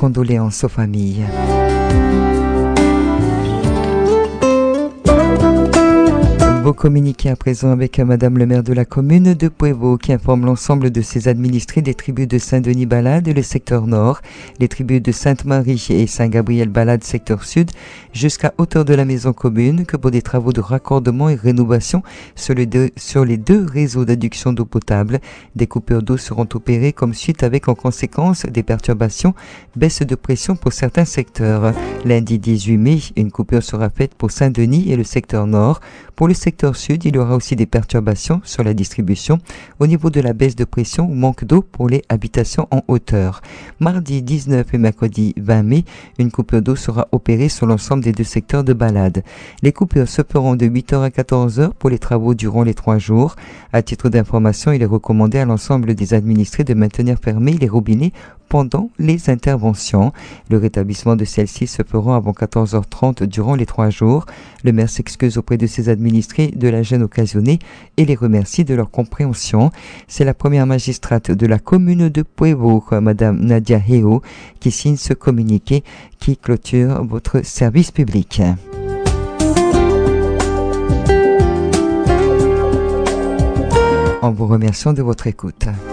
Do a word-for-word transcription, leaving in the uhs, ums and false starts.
condoléances aux familles. Vous communiquez à présent avec Madame le maire de la commune de Puevo qui informe l'ensemble de ses administrés des tribus de Saint-Denis-Balade et le secteur nord, les tribus de Sainte-Marie et Saint-Gabriel-Balade secteur sud, jusqu'à hauteur de la maison commune que pour des travaux de raccordement et rénovation sur les deux, sur les deux réseaux d'adduction d'eau potable, des coupures d'eau seront opérées comme suite avec en conséquence des perturbations, baisse de pression pour certains secteurs. Lundi dix-huit mai, une coupure sera faite pour Saint-Denis et le secteur nord. Pour le secteur sud, il y aura aussi des perturbations sur la distribution au niveau de la baisse de pression ou manque d'eau pour les habitations en hauteur. Mardi dix-neuf et mercredi vingt mai, une coupure d'eau sera opérée sur l'ensemble des deux secteurs de Balade. Les coupures se feront de huit heures à quatorze heures pour les travaux durant les trois jours. À titre d'information, il est recommandé à l'ensemble des administrés de maintenir fermés les robinets pendant les interventions. Le rétablissement de celles-ci se fera avant quatorze heures trente durant les trois jours. Le maire s'excuse auprès de ses administrés de la gêne occasionnée et les remercie de leur compréhension. C'est la première magistrate de la commune de Puevo, Madame Nadia Heo, qui signe ce communiqué qui clôture votre service public. En vous remerciant de votre écoute.